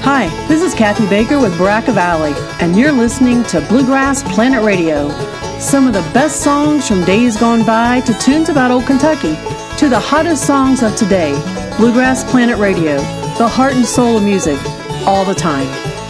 Hi, this is Kathy Baker with Baraka Valley, and you're listening to Bluegrass Planet Radio. Some of the best songs from days gone by to tunes about old Kentucky to the hottest songs of today. Bluegrass Planet Radio, the heart and soul of music, all the time.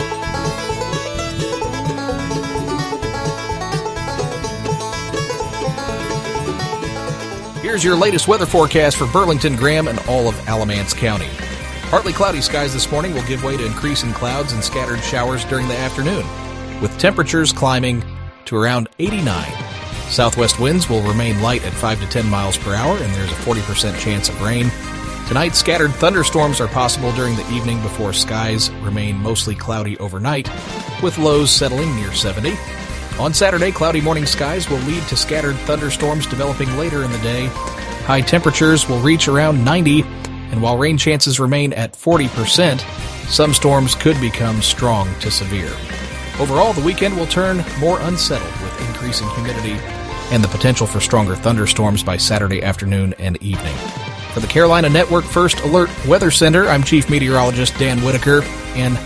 Here's your latest weather forecast for Burlington, Graham, and all of Alamance County. Partly cloudy skies this morning will give way to increasing clouds and scattered showers during the afternoon, with temperatures climbing to around 89. Southwest winds will remain light at 5 to 10 miles per hour, and there's a 40% chance of rain. Tonight, scattered thunderstorms are possible during the evening before skies remain mostly cloudy overnight, with lows settling near 70. On Saturday, cloudy morning skies will lead to scattered thunderstorms developing later in the day. High temperatures will reach around 90, and while rain chances remain at 40%, some storms could become strong to severe. Overall, the weekend will turn more unsettled with increasing humidity and the potential for stronger thunderstorms by Saturday afternoon and evening. For the Carolina Network First Alert Weather Center, I'm Chief Meteorologist Dan Whitaker, and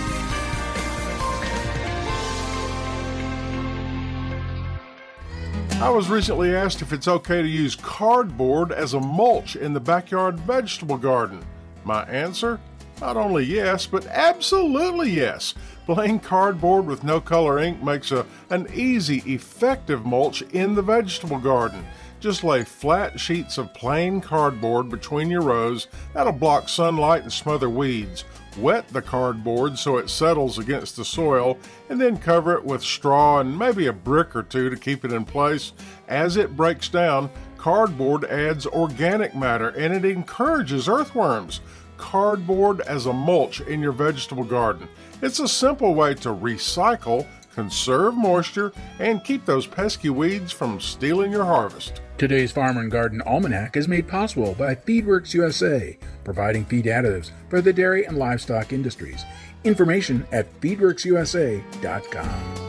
I was recently asked if it's okay to use cardboard as a mulch in the backyard vegetable garden. My answer? Not only yes, but absolutely yes. Plain cardboard with no color ink makes an easy, effective mulch in the vegetable garden. Just lay flat sheets of plain cardboard between your rows. That'll block sunlight and smother weeds. Wet the cardboard so it settles against the soil, and then cover it with straw and maybe a brick or two to keep it in place. As it breaks down, cardboard adds organic matter and it encourages earthworms. Cardboard as a mulch in your vegetable garden. It's a simple way to recycle, conserve moisture, and keep those pesky weeds from stealing your harvest. Today's Farm and Garden Almanac is made possible by FeedWorks USA, providing feed additives for the dairy and livestock industries. Information at feedworksusa.com.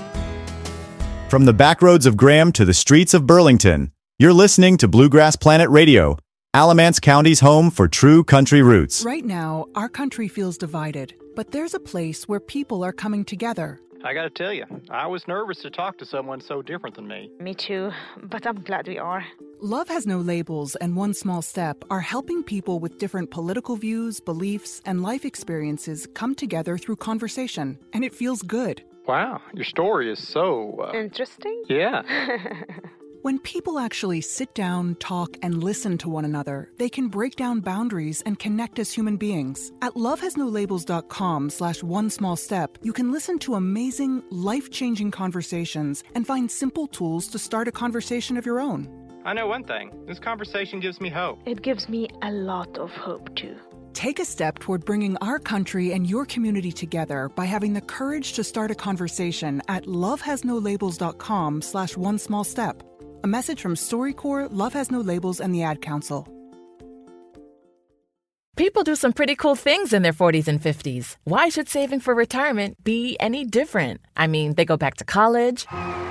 From the backroads of Graham to the streets of Burlington, you're listening to Bluegrass Planet Radio, Alamance County's home for true country roots. Right now, our country feels divided, but there's a place where people are coming together. I gotta tell you, I was nervous to talk to someone so different than me. Me too, but I'm glad we are. Love Has No Labels and One Small Step are helping people with different political views, beliefs, and life experiences come together through conversation, and it feels good. Wow, your story is so... Interesting? Yeah. When people actually sit down, talk, and listen to one another, they can break down boundaries and connect as human beings. At lovehasnolabels.com/onesmallstep, you can listen to amazing, life-changing conversations and find simple tools to start a conversation of your own. I know one thing. This conversation gives me hope. It gives me a lot of hope, too. Take a step toward bringing our country and your community together by having the courage to start a conversation at lovehasnolabels.com/onesmallstep. A message from StoryCorps, Love Has No Labels, and the Ad Council. People do some pretty cool things in their 40s and 50s. Why should saving for retirement be any different? I mean, they go back to college,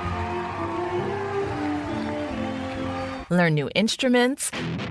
learn new instruments,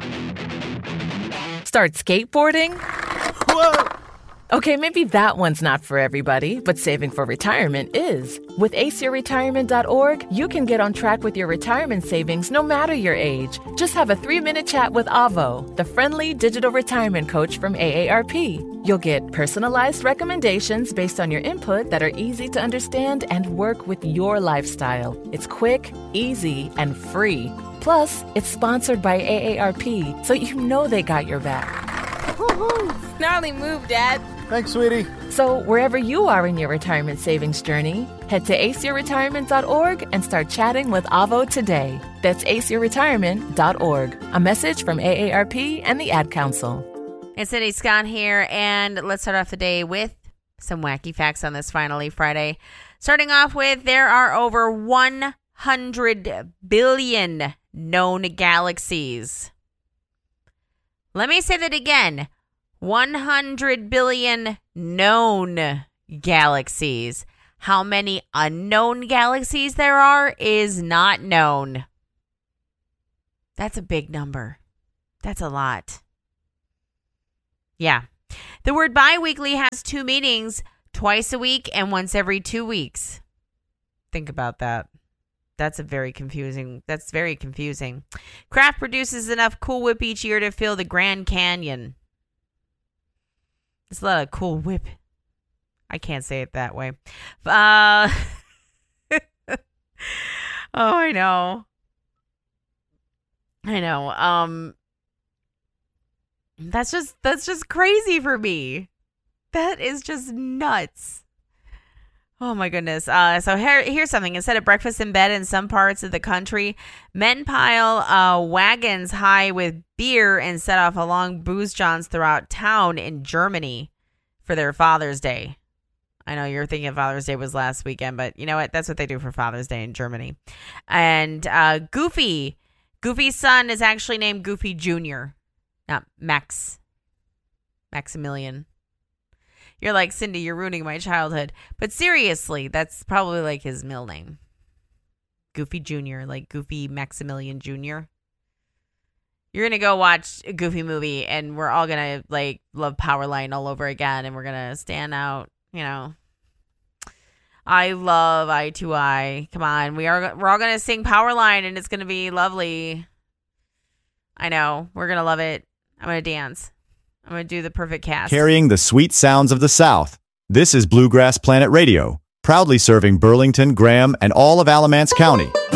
start skateboarding. Whoa! Okay, maybe that one's not for everybody, but saving for retirement is. With aceyourretirement.org, you can get on track with your retirement savings no matter your age. Just have a 3-minute chat with Avo, the friendly digital retirement coach from AARP. You'll get personalized recommendations based on your input that are easy to understand and work with your lifestyle. It's quick, easy, and free. Plus, it's sponsored by AARP, so you know they got your back. Woohoo! Gnarly move, Dad. Thanks, sweetie. So wherever you are in your retirement savings journey, head to aceyourretirement.org and start chatting with Avo today. That's aceyourretirement.org. A message from AARP and the Ad Council. It's Cindy Scott here, and let's start off the day with some wacky facts on this Finally Friday. Starting off with, there are over 100 billion known galaxies. Let me say that again. 100 billion known galaxies. How many unknown galaxies there are is not known. That's a big number. That's a lot. Yeah. The word bi-weekly has 2 meanings, twice a week and once every 2 weeks. Think about that. That's very confusing. Kraft produces enough Cool Whip each year to fill the Grand Canyon. It's a lot of Cool Whip. I can't say it that way. Oh, I know. That's just crazy for me. That is just nuts. Oh my goodness. So here's something. Instead of breakfast in bed in some parts of the country, men pile wagons high with beer and set off along booze johns throughout town in Germany for their Father's Day. I know you're thinking Father's Day was last weekend, but you know what? That's what they do for Father's Day in Germany. And Goofy's son is actually named Goofy Jr., not Maximilian. You're like, Cindy, you're ruining my childhood. But seriously, that's probably like his middle name. Goofy Jr., like Goofy Maximilian Jr. You're going to go watch a Goofy movie and we're all going to like love Powerline all over again. And we're going to stand out, you know. I love I2I. Come on. We're all going to sing Powerline and it's going to be lovely. I know. We're going to love it. I'm going to dance. I'm going to do the perfect cast. Carrying the sweet sounds of the South, this is Bluegrass Planet Radio, proudly serving Burlington, Graham, and all of Alamance County.